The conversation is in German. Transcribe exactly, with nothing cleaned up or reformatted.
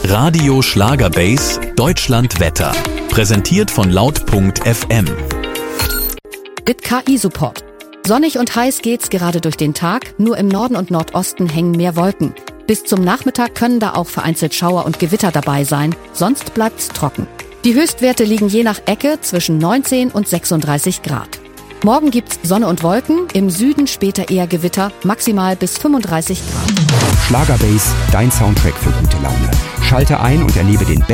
Radio Schlagerbase Deutschland Wetter. Präsentiert von laut punkt f m. Mit K I-Support. Sonnig und heiß geht's gerade durch den Tag, nur im Norden und Nordosten hängen mehr Wolken. Bis zum Nachmittag können da auch vereinzelt Schauer und Gewitter dabei sein, sonst bleibt's trocken. Die Höchstwerte liegen je nach Ecke zwischen neunzehn und sechsunddreißig Grad. Morgen gibt's Sonne und Wolken, im Süden später eher Gewitter, maximal bis fünfunddreißig Grad. Schlagerbase, dein Soundtrack für gute Laune. Schalte ein und erlebe den